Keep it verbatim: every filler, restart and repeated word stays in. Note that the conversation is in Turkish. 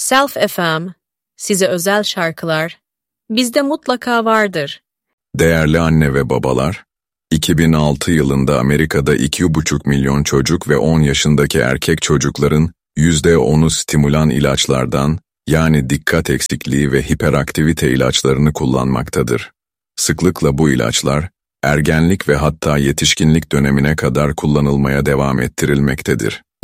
Self F M, size özel şarkılar, bizde mutlaka vardır. Değerli anne ve babalar, iki bin altı yılında Amerika'da iki buçuk milyon çocuk ve on yaşındaki erkek çocukların yüzde onu stimulan ilaçlardan, yani dikkat eksikliği ve hiperaktivite ilaçlarını kullanmaktadır. Sıklıkla bu ilaçlar, ergenlik ve hatta yetişkinlik dönemine kadar kullanılmaya devam ettirilmektedir.